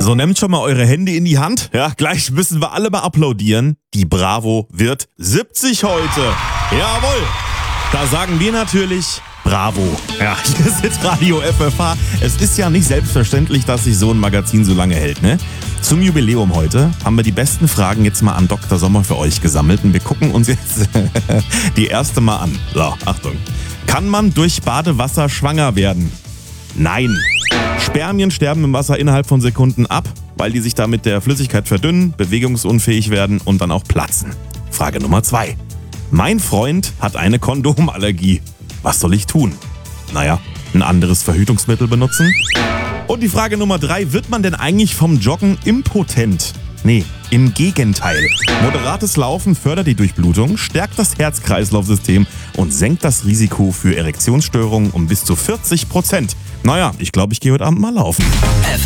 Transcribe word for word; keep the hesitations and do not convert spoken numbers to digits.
So, nehmt schon mal eure Hände in die Hand. Ja, gleich müssen wir alle mal applaudieren. Die Bravo wird siebzig heute. Jawohl. Da sagen wir natürlich Bravo. Ja, hier ist Radio F F H. Es ist ja nicht selbstverständlich, dass sich so ein Magazin so lange hält, ne? Zum Jubiläum heute haben wir die besten Fragen jetzt mal an Doktor Sommer für euch gesammelt und wir gucken uns jetzt die erste mal an. So, Achtung. Kann man durch Badewasser schwanger werden? Nein. Spermien sterben im Wasser innerhalb von Sekunden ab, weil die sich da mit der Flüssigkeit verdünnen, bewegungsunfähig werden und dann auch platzen. Frage Nummer zwei. Mein Freund hat eine Kondomallergie. Was soll ich tun? Naja, ein anderes Verhütungsmittel benutzen? Und die Frage Nummer drei. Wird man denn eigentlich vom Joggen impotent? Nee, im Gegenteil. Moderates Laufen fördert die Durchblutung, stärkt das Herz-Kreislauf-System und senkt das Risiko für Erektionsstörungen um bis zu vierzig Prozent. Naja, ich glaube, ich gehe heute Abend mal laufen.